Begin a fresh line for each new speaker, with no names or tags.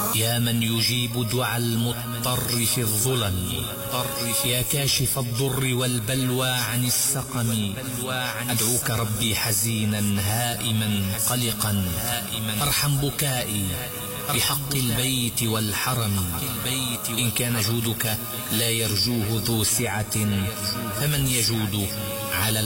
يا من يجيب دعاء المضطر في الظلم، يا كاشف الضر والبلوى عن السقم، أدعوك ربي حزينا هائما قلقا، ارحم بكائي بحق البيت والحرم. إن كان جودك لا يرجوه ذو سعة، فمن يجود على